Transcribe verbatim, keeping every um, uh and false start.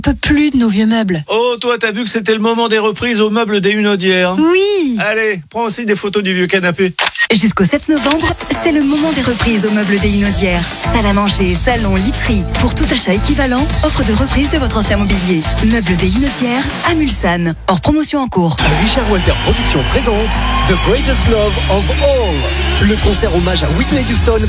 Peu plus de nos vieux meubles. Oh, toi, t'as vu que c'était le moment des reprises aux meubles des Hunaudières. Oui. Allez, prends aussi des photos du vieux canapé. Jusqu'au sept novembre, c'est le moment des reprises aux meubles des Hunaudières. Salle à manger, salon, literie. Pour tout achat équivalent, offre de reprise de votre ancien mobilier. Meubles des Hunaudières à Mulsanne. Hors promotion en cours. Richard Walter Productions présente The Greatest Love of All. Le concert hommage à Whitney Houston